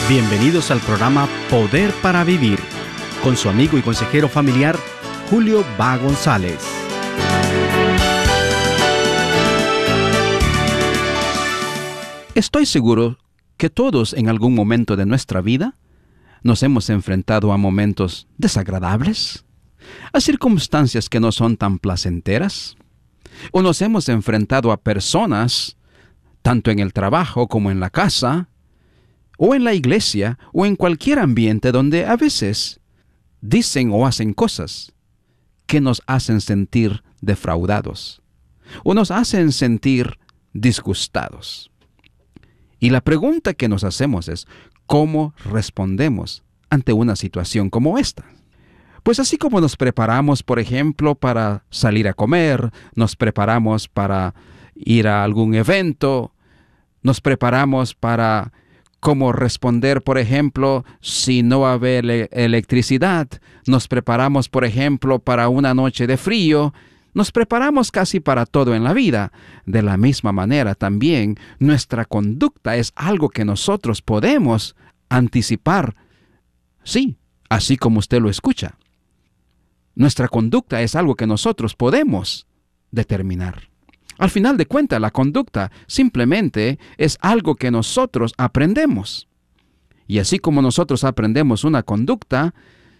Bienvenidos al programa Poder para Vivir, con su amigo y consejero familiar, Julio Va González. Estoy seguro que todos en algún momento de nuestra vida nos hemos enfrentado a momentos desagradables, a circunstancias que no son tan placenteras, o nos hemos enfrentado a personas, tanto en el trabajo como en la casa, o en la iglesia, o en cualquier ambiente donde a veces dicen o hacen cosas que nos hacen sentir defraudados, o nos hacen sentir disgustados. Y la pregunta que nos hacemos es, ¿cómo respondemos ante una situación como esta? Pues así como nos preparamos, por ejemplo, para salir a comer, nos preparamos para ir a algún evento, nos preparamos para cómo responder, por ejemplo, si no va a haber electricidad, nos preparamos, por ejemplo, para una noche de frío, nos preparamos casi para todo en la vida. De la misma manera también, nuestra conducta es algo que nosotros podemos anticipar. Sí, así como usted lo escucha. Nuestra conducta es algo que nosotros podemos determinar. Al final de cuentas, la conducta simplemente es algo que nosotros aprendemos. Y así como nosotros aprendemos una conducta,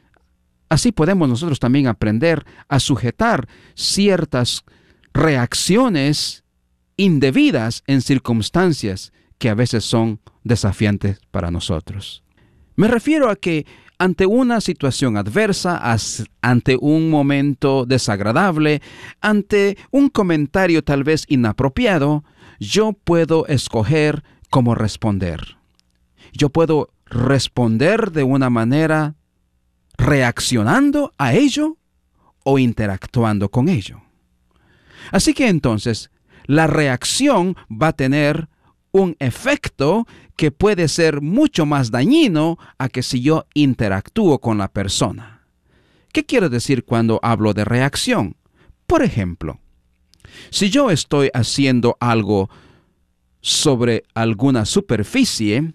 así podemos nosotros también aprender a sujetar ciertas reacciones indebidas en circunstancias que a veces son desafiantes para nosotros. Me refiero a que ante una situación adversa, ante un momento desagradable, ante un comentario tal vez inapropiado, yo puedo escoger cómo responder. Yo puedo responder de una manera reaccionando a ello o interactuando con ello. Así que entonces, la reacción va a tener un efecto que puede ser mucho más dañino a que si yo interactúo con la persona. ¿Qué quiero decir cuando hablo de reacción? Por ejemplo, si yo estoy haciendo algo sobre alguna superficie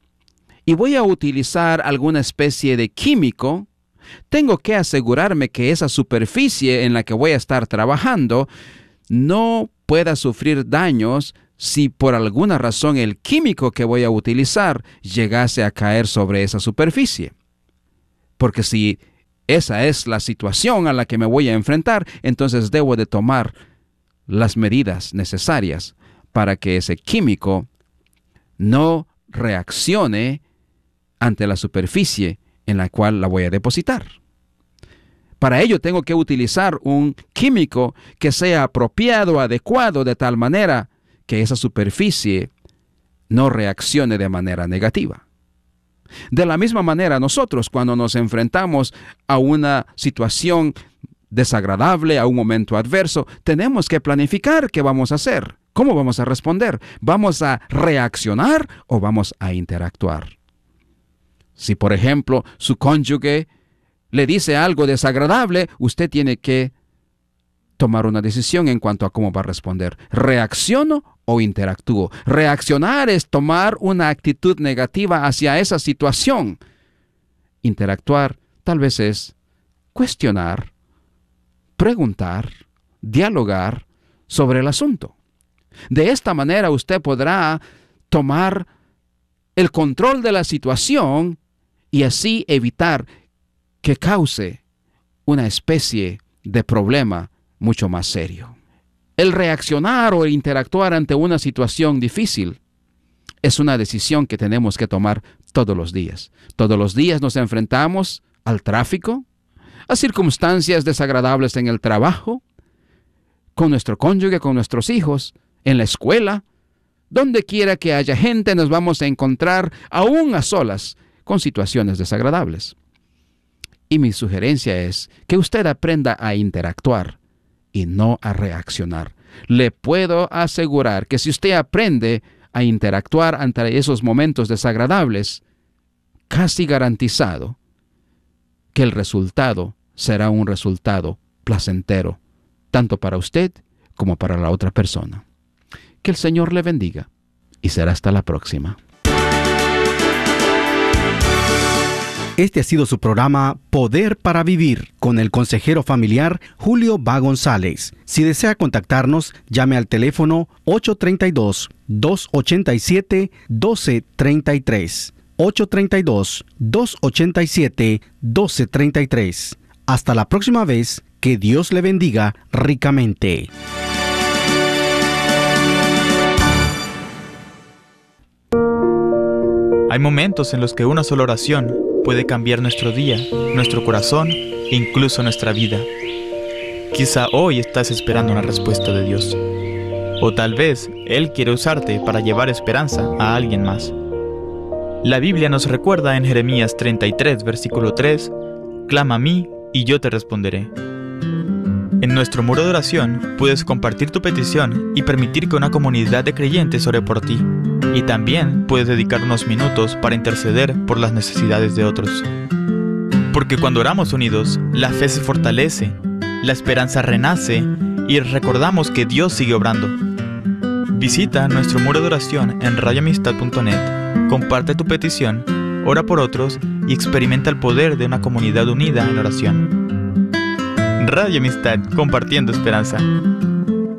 y voy a utilizar alguna especie de químico, tengo que asegurarme que esa superficie en la que voy a estar trabajando no pueda sufrir daños si por alguna razón el químico que voy a utilizar llegase a caer sobre esa superficie. Porque si esa es la situación a la que me voy a enfrentar, entonces debo de tomar las medidas necesarias para que ese químico no reaccione ante la superficie en la cual la voy a depositar. Para ello tengo que utilizar un químico que sea apropiado, adecuado, de tal manera que esa superficie no reaccione de manera negativa. De la misma manera, nosotros cuando nos enfrentamos a una situación desagradable, a un momento adverso, tenemos que planificar qué vamos a hacer, cómo vamos a responder. ¿Vamos a reaccionar o vamos a interactuar? Si, por ejemplo, su cónyuge le dice algo desagradable, usted tiene que tomar una decisión en cuanto a cómo va a responder. ¿Reacciono o interactúo? Reaccionar es tomar una actitud negativa hacia esa situación. Interactuar tal vez es cuestionar, preguntar, dialogar sobre el asunto. De esta manera usted podrá tomar el control de la situación y así evitar que cause una especie de problema mucho más serio. El reaccionar o el interactuar ante una situación difícil es una decisión que tenemos que tomar todos los días. Todos los días nos enfrentamos al tráfico, a circunstancias desagradables en el trabajo, con nuestro cónyuge, con nuestros hijos, en la escuela. Donde quiera que haya gente, nos vamos a encontrar aún a solas con situaciones desagradables. Y mi sugerencia es que usted aprenda a interactuar y no a reaccionar. Le puedo asegurar que si usted aprende a interactuar ante esos momentos desagradables, casi garantizado que el resultado será un resultado placentero, tanto para usted como para la otra persona. Que el Señor le bendiga y será hasta la próxima. Este ha sido su programa Poder para Vivir con el consejero familiar Julio Va González. Si desea contactarnos, llame al teléfono 832-287-1233. 832-287-1233. Hasta la próxima vez, que Dios le bendiga ricamente. Hay momentos en los que una sola oración puede cambiar nuestro día, nuestro corazón e incluso nuestra vida. Quizá hoy estás esperando una respuesta de Dios. O tal vez Él quiere usarte para llevar esperanza a alguien más. La Biblia nos recuerda en Jeremías 33, versículo 3, «Clama a mí y yo te responderé». En nuestro muro de oración puedes compartir tu petición y permitir que una comunidad de creyentes ore por ti. Y también puedes dedicar unos minutos para interceder por las necesidades de otros. Porque cuando oramos unidos, la fe se fortalece, la esperanza renace y recordamos que Dios sigue obrando. Visita nuestro muro de oración en radioamistad.net, comparte tu petición, ora por otros y experimenta el poder de una comunidad unida en oración. Radio Amistad, compartiendo esperanza.